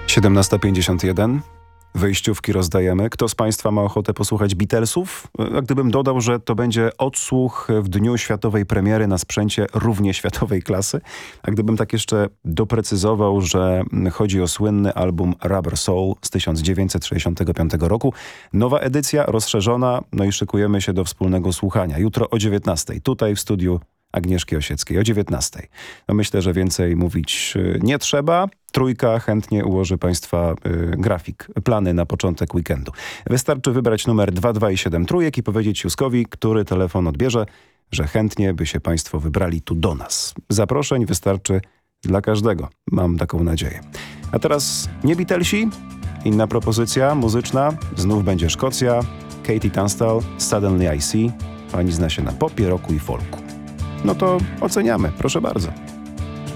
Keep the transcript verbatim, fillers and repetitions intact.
siedemnasta pięćdziesiąt jeden. Wyjściówki rozdajemy. Kto z Państwa ma ochotę posłuchać Beatlesów? A gdybym dodał, że to będzie odsłuch w dniu światowej premiery na sprzęcie równie światowej klasy? A gdybym tak jeszcze doprecyzował, że chodzi o słynny album Rubber Soul z tysiąc dziewięćset sześćdziesiątego piątego roku. Nowa edycja, rozszerzona, no i szykujemy się do wspólnego słuchania. Jutro o dziewiętnastej, tutaj w studiu Agnieszki Osieckiej, o dziewiętnastej. No myślę, że więcej mówić nie trzeba. Trójka chętnie ułoży Państwa y, grafik, plany na początek weekendu. Wystarczy wybrać numer dwa dwa i siedem trójek i powiedzieć Józkowi, który telefon odbierze, że chętnie by się Państwo wybrali tu do nas. Zaproszeń wystarczy dla każdego. Mam taką nadzieję. A teraz nie Beatlesi, inna propozycja muzyczna. Znów będzie Szkocja. Katie Tunstall, Suddenly I See. Pani zna się na popie, rocku i folku. No to oceniamy, proszę bardzo.